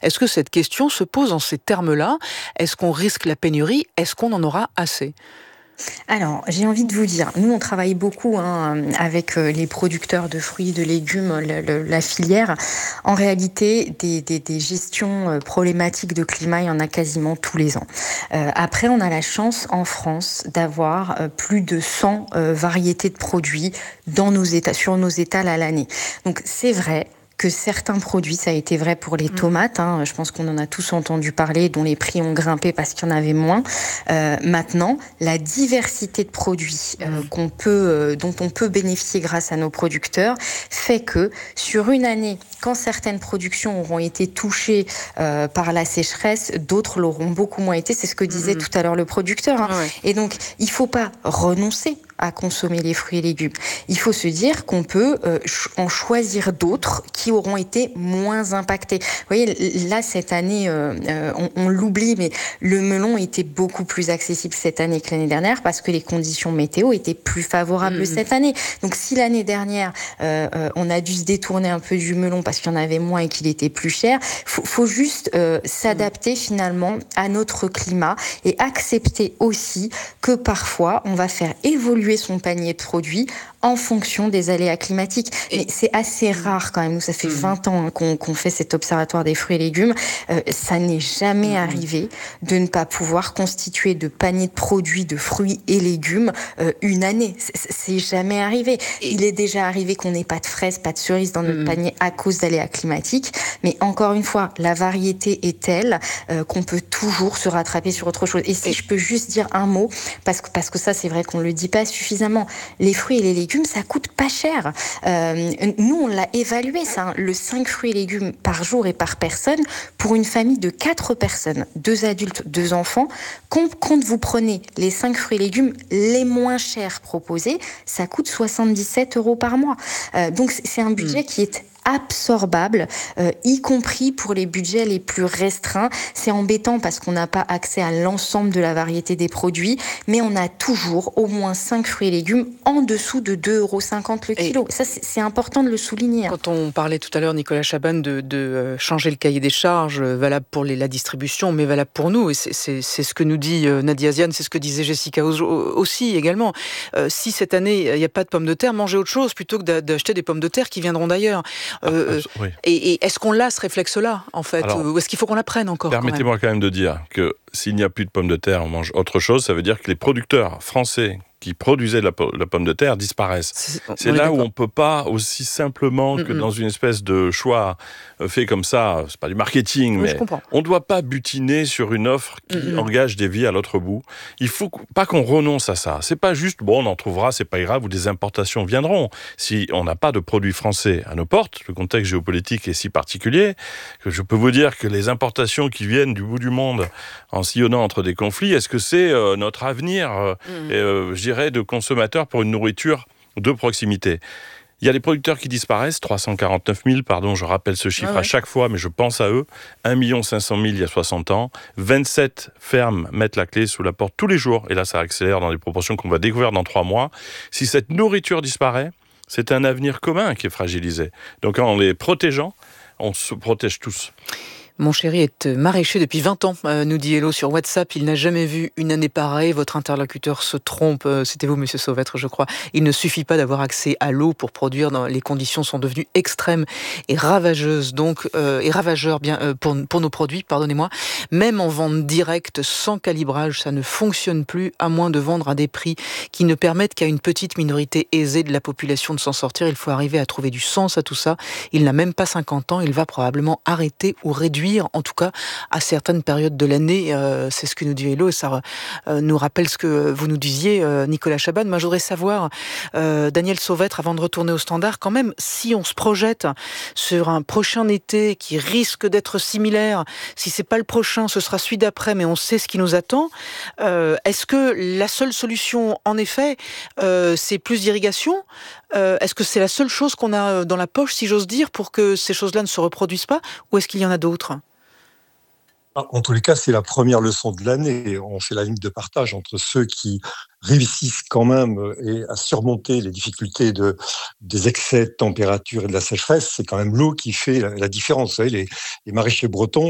Est-ce que cette question se pose en ces termes-là? Est-ce qu'on risque la pénurie? Est-ce qu'on en aura assez? Alors, j'ai envie de vous dire, nous on travaille beaucoup avec les producteurs de fruits, de légumes, la filière. En réalité, des gestions problématiques de climat, il y en a quasiment tous les ans. Après, on a la chance en France d'avoir plus de 100 variétés de produits sur nos étals à l'année. Donc c'est vrai que certains produits, ça a été vrai pour les tomates, je pense qu'on en a tous entendu parler, dont les prix ont grimpé parce qu'il y en avait moins. Maintenant, la diversité de produits dont on peut bénéficier grâce à nos producteurs fait que sur une année, quand certaines productions auront été touchées par la sécheresse, d'autres l'auront beaucoup moins été. C'est ce que disait tout à l'heure le producteur. Ouais. Et donc, il ne faut pas renoncer à consommer les fruits et légumes. Il faut se dire qu'on peut en choisir d'autres qui auront été moins impactés. Vous voyez, là, cette année, on l'oublie, mais le melon était beaucoup plus accessible cette année que l'année dernière parce que les conditions météo étaient plus favorables cette année. Donc, si l'année dernière, on a dû se détourner un peu du melon parce qu'il y en avait moins et qu'il était plus cher, faut juste s'adapter finalement à notre climat et accepter aussi que parfois, on va faire évoluer son panier de produits en fonction des aléas climatiques. Mais c'est assez rare quand même. Nous, ça fait 20 ans qu'on fait cet observatoire des fruits et légumes. Ça n'est jamais arrivé de ne pas pouvoir constituer de panier de produits de fruits et légumes une année. C'est jamais arrivé. Il est déjà arrivé qu'on n'ait pas de fraises, pas de cerises dans notre panier à cause d'aléas climatiques. Mais encore une fois, la variété est telle qu'on peut toujours se rattraper sur autre chose. Et si je peux juste dire un mot, parce que ça, c'est vrai qu'on le dit pas suffisamment. Les fruits et les légumes, ça coûte pas cher. Nous, on l'a évalué, ça, le 5 fruits et légumes par jour et par personne pour une famille de 4 personnes, 2 adultes, 2 enfants. Quand vous prenez les 5 fruits et légumes les moins chers proposés, ça coûte 77 € par mois. Donc, c'est un budget qui est absorbable, y compris pour les budgets les plus restreints. C'est embêtant parce qu'on n'a pas accès à l'ensemble de la variété des produits, mais on a toujours au moins 5 fruits et légumes en dessous de 2,50 € le kilo. Ça, c'est important de le souligner. Quand on parlait tout à l'heure, Nicolas Chaban, de changer le cahier des charges, valable pour la distribution, mais valable pour nous, et c'est ce que nous dit Nadia Ziane, c'est ce que disait Jessica aussi également. Si cette année, il n'y a pas de pommes de terre, mangez autre chose plutôt que d'acheter des pommes de terre qui viendront d'ailleurs. Oui. Et est-ce qu'on l'a, ce réflexe-là, en fait? Ou est-ce qu'il faut qu'on l'apprenne encore? Permettez-moi quand même de dire que s'il n'y a plus de pommes de terre, on mange autre chose. Ça veut dire que les producteurs français qui produisaient la pomme de terre disparaissent. C'est là où on ne peut pas aussi simplement que dans une espèce de choix fait comme ça, c'est pas du marketing, mais on ne doit pas butiner sur une offre qui engage des vies à l'autre bout. Il faut pas qu'on renonce à ça. C'est pas juste, bon, on en trouvera, c'est pas grave, ou des importations viendront. Si on n'a pas de produits français à nos portes, le contexte géopolitique est si particulier que je peux vous dire que les importations qui viennent du bout du monde en sillonnant entre des conflits, est-ce que c'est notre avenir, je dirais, de consommateurs pour une nourriture de proximité? Il y a des producteurs qui disparaissent, 349 000, pardon, je rappelle ce chiffre à chaque fois, mais je pense à eux. 1 500 000 il y a 60 ans. 27 fermes mettent la clé sous la porte tous les jours. Et là, ça accélère dans des proportions qu'on va découvrir dans 3 mois. Si cette nourriture disparaît, c'est un avenir commun qui est fragilisé. Donc en les protégeant, on se protège tous. Mon chéri est maraîcher depuis 20 ans, nous dit Hello sur WhatsApp. Il n'a jamais vu une année pareille. Votre interlocuteur se trompe. C'était vous, Monsieur Sauvêtre, je crois. Il ne suffit pas d'avoir accès à l'eau pour produire. Les conditions sont devenues extrêmes et ravageuses, donc, et ravageurs pour nos produits, pardonnez-moi. Même en vente directe, sans calibrage, ça ne fonctionne plus, à moins de vendre à des prix qui ne permettent qu'à une petite minorité aisée de la population de s'en sortir. Il faut arriver à trouver du sens à tout ça. Il n'a même pas 50 ans. Il va probablement arrêter ou réduire, en tout cas à certaines périodes de l'année. C'est ce que nous dit Hello, et ça nous rappelle ce que vous nous disiez, Nicolas Chaban. Moi, je voudrais savoir, Daniel Sauvêtre, avant de retourner au standard, quand même, si on se projette sur un prochain été qui risque d'être similaire, si c'est pas le prochain, ce sera celui d'après, mais on sait ce qui nous attend, est-ce que la seule solution, en effet, c'est plus d'irrigation? Est-ce que c'est la seule chose qu'on a dans la poche, si j'ose dire, pour que ces choses-là ne se reproduisent pas, ou est-ce qu'il y en a d'autres? En tous les cas, c'est la première leçon de l'année. On fait la ligne de partage entre ceux qui réussissent quand même à surmonter les difficultés des excès de température et de la sécheresse. C'est quand même l'eau qui fait la différence. Vous savez, les maraîchers bretons